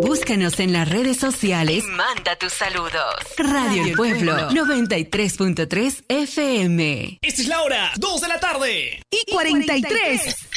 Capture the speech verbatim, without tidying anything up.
Búscanos en las redes sociales y manda tus saludos. Radio El Pueblo, noventa y tres punto tres F M. Esta es la hora, dos de la tarde. Y cuarenta y tres.